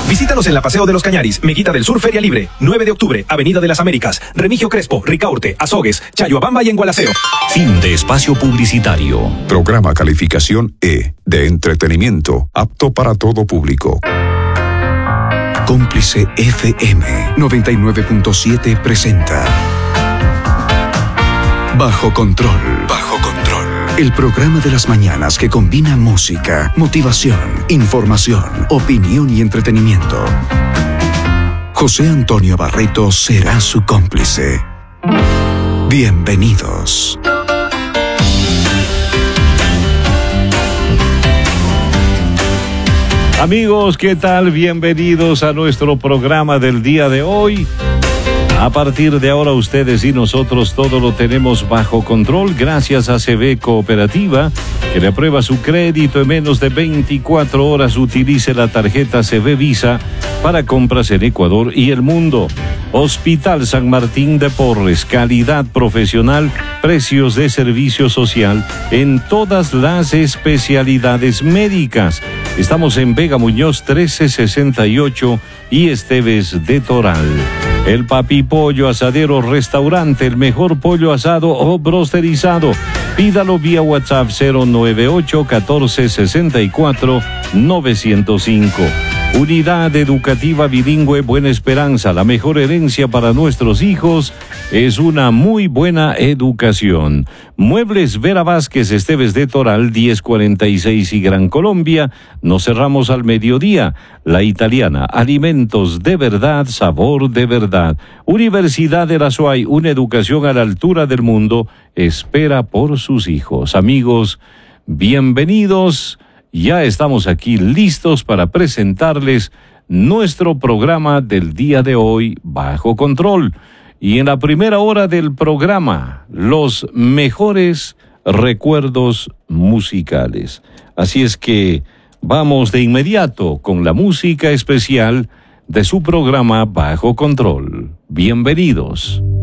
Visítanos en la Paseo de los Cañaris, Meguita del Sur, Feria Libre, 9 de octubre, Avenida de las Américas, Remigio Crespo, Ricaurte, Azogues, Chayuabamba y en Gualaceo. Fin de espacio publicitario. Programa calificación E, de entretenimiento, apto para todo público. Cómplice FM 99.7 presenta Bajo Control. Bajo Control. El programa de las mañanas que combina música, motivación, información, opinión y entretenimiento. José Antonio Barreto será su cómplice. Bienvenidos. Amigos, ¿qué tal? Bienvenidos a nuestro programa del día de hoy. A partir de ahora ustedes y nosotros todo lo tenemos bajo control gracias a CB Cooperativa, que le aprueba su crédito en menos de 24 horas. Utilice la tarjeta CB Visa para compras en Ecuador y el mundo. Hospital San Martín de Porres, calidad profesional, precios de servicio social en todas las especialidades médicas. Estamos en Vega Muñoz 1368 y Esteves de Toral. El Papi Pollo Asadero Restaurante, el mejor pollo asado o brosterizado. Pídalo vía WhatsApp 098 1464 905. Unidad Educativa Bilingüe Buena Esperanza. La mejor herencia para nuestros hijos es una muy buena educación. Muebles Vera Vázquez, Esteves de Toral, 1046 y Gran Colombia. Nos cerramos al mediodía. La Italiana, alimentos de verdad, sabor de verdad. Universidad de la SUAY, una educación a la altura del mundo, espera por sus hijos. Amigos, bienvenidos. Ya estamos aquí listos para presentarles nuestro programa del día de hoy, Bajo Control. Y en la primera hora del programa, los mejores recuerdos musicales. Así es que vamos de inmediato con la música especial de su programa Bajo Control. Bienvenidos.